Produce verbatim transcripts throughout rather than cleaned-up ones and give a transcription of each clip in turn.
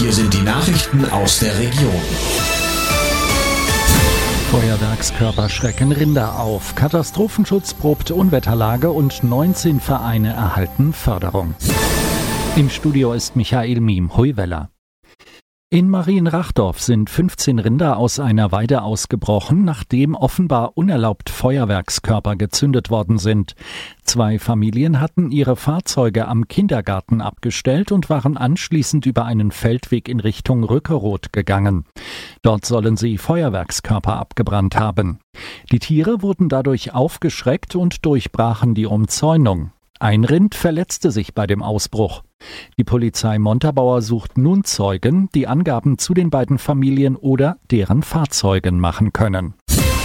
hier sind die Nachrichten aus der Region. Feuerwerkskörper schrecken Rinder auf. Katastrophenschutz probt Unwetterlage und neunzehn Vereine erhalten Förderung. Im Studio ist Michael Miem-Heuweller. In Marienrachdorf sind fünfzehn Rinder aus einer Weide ausgebrochen, nachdem offenbar unerlaubt Feuerwerkskörper gezündet worden sind. Zwei Familien hatten ihre Fahrzeuge am Kindergarten abgestellt und waren anschließend über einen Feldweg in Richtung Rückeroth gegangen. Dort sollen sie Feuerwerkskörper abgebrannt haben. Die Tiere wurden dadurch aufgeschreckt und durchbrachen die Umzäunung. Ein Rind verletzte sich bei dem Ausbruch. Die Polizei Montabaur sucht nun Zeugen, die Angaben zu den beiden Familien oder deren Fahrzeugen machen können.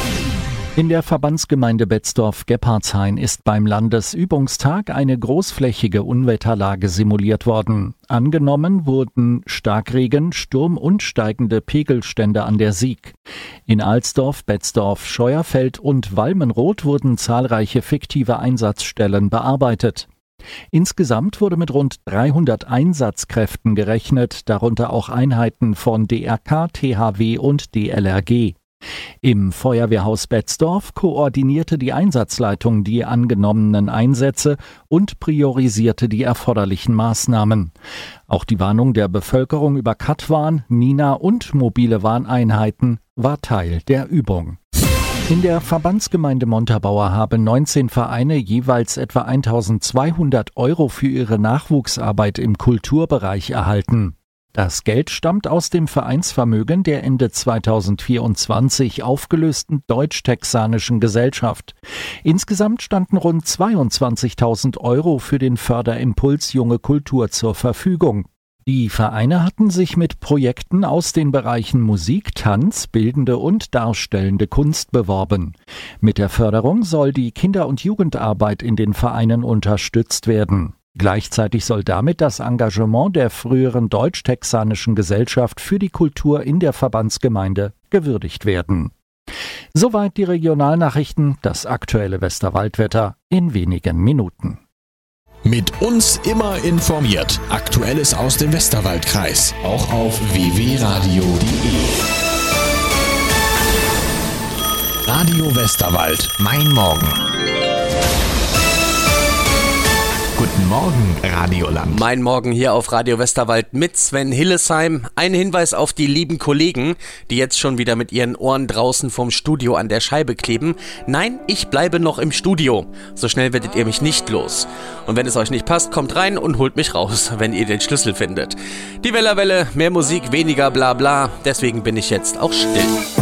In der Verbandsgemeinde Betzdorf-Gebhardshain ist beim Landesübungstag eine großflächige Unwetterlage simuliert worden. Angenommen wurden Starkregen, Sturm und steigende Pegelstände an der Sieg. In Alsdorf, Betzdorf, Scheuerfeld und Walmenroth wurden zahlreiche fiktive Einsatzstellen bearbeitet. Insgesamt wurde mit rund dreihundert Einsatzkräften gerechnet, darunter auch Einheiten von D R K, T H W und D L R G. Im Feuerwehrhaus Betzdorf koordinierte die Einsatzleitung die angenommenen Einsätze und priorisierte die erforderlichen Maßnahmen. Auch die Warnung der Bevölkerung über Katwarn, Nina und mobile Warneinheiten war Teil der Übung. In der Verbandsgemeinde Montabaur haben neunzehn Vereine jeweils etwa eintausendzweihundert Euro für ihre Nachwuchsarbeit im Kulturbereich erhalten. Das Geld stammt aus dem Vereinsvermögen der Ende zweitausendvierundzwanzig aufgelösten Deutsch-Texanischen Gesellschaft. Insgesamt standen rund zweiundzwanzigtausend Euro für den Förderimpuls Junge Kultur zur Verfügung. Die Vereine hatten sich mit Projekten aus den Bereichen Musik, Tanz, bildende und darstellende Kunst beworben. Mit der Förderung soll die Kinder- und Jugendarbeit in den Vereinen unterstützt werden. Gleichzeitig soll damit das Engagement der früheren Deutsch-Texanischen Gesellschaft für die Kultur in der Verbandsgemeinde gewürdigt werden. Soweit die Regionalnachrichten, das aktuelle Westerwaldwetter in wenigen Minuten. Mit uns immer informiert. Aktuelles aus dem Westerwaldkreis. Auch auf w w punkt radio punkt de. Radio Westerwald. Mein Morgen. Guten Morgen, Radioland. Mein Morgen hier auf Radio Westerwald mit Sven Hillesheim. Ein Hinweis auf die lieben Kollegen, die jetzt schon wieder mit ihren Ohren draußen vom Studio an der Scheibe kleben. Nein, ich bleibe noch im Studio. So schnell werdet ihr mich nicht los. Und wenn es euch nicht passt, kommt rein und holt mich raus, wenn ihr den Schlüssel findet. Die Wellerwelle, mehr Musik, weniger bla bla. Deswegen bin ich jetzt auch still.